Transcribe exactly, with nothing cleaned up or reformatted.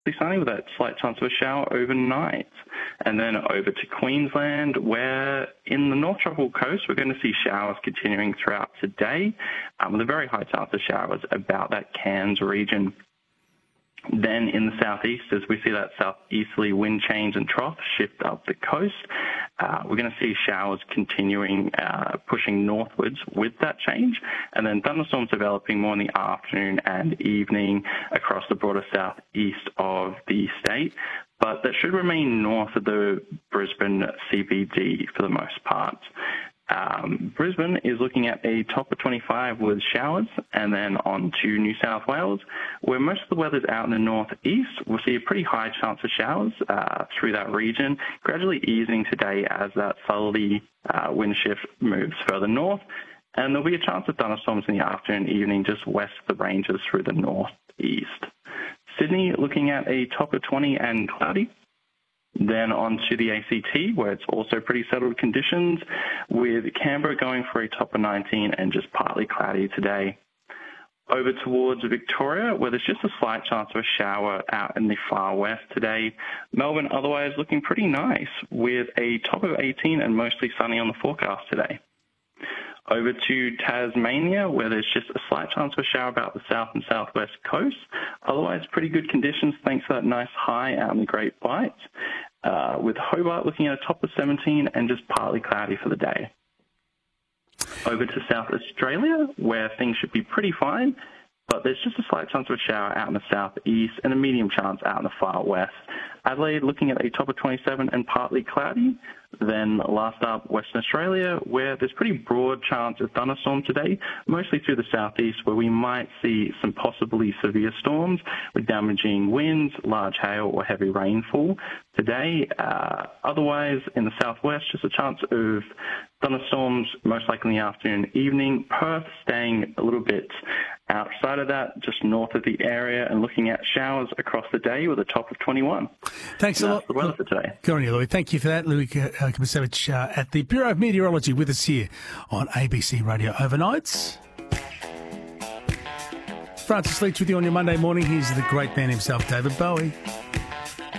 sunny with that slight chance of a shower overnight. And then over to Queensland, where in the North Tropical Coast, we're going to see showers continuing throughout today, um, with a very high chance of showers about that Cairns region. Then in the southeast, as we see that southeasterly wind change and trough shift up the coast, uh, we're going to see showers continuing, uh, pushing northwards with that change, and then thunderstorms developing more in the afternoon and evening across the broader southeast of the state. But that should remain north of the Brisbane C B D for the most part. Um, Brisbane is looking at a top of twenty-five with showers, and then on to New South Wales, where most of the weather's out in the northeast. We'll see a pretty high chance of showers uh, through that region, gradually easing today as that southerly uh, wind shift moves further north, and there'll be a chance of thunderstorms in the afternoon and evening just west of the ranges through the northeast. Sydney looking at a top of twenty and cloudy. Then on to the A C T, where it's also pretty settled conditions, with Canberra going for a top of nineteen and just partly cloudy today. Over towards Victoria, where there's just a slight chance of a shower out in the far west today. Melbourne otherwise looking pretty nice, with a top of eighteen and mostly sunny on the forecast today. Over to Tasmania, where there's just a slight chance of a shower about the south and southwest coast. Otherwise, pretty good conditions thanks to that nice high out in the Great Bight. Uh, with Hobart looking at a top of seventeen and just partly cloudy for the day. Over to South Australia, where things should be pretty fine, but there's just a slight chance of a shower out in the southeast and a medium chance out in the far west. Adelaide looking at a top of twenty-seven and partly cloudy. Then last up, Western Australia, where there's pretty broad chance of thunderstorms today, mostly through the southeast, where we might see some possibly severe storms with damaging winds, large hail or heavy rainfall today. Uh, otherwise, in the southwest, just a chance of thunderstorms, most likely in the afternoon and evening. Perth staying a little bit outside of that, just north of the area, and looking at showers across the day with a top of twenty-one. Thanks and a that's lot. The weather for today. Good on you, Louis. Thank you for that. Louis uh, Kubasevich uh, at the Bureau of Meteorology with us here on A B C Radio Overnights. Francis Leach with you on your Monday morning. Here's the great man himself, David Bowie.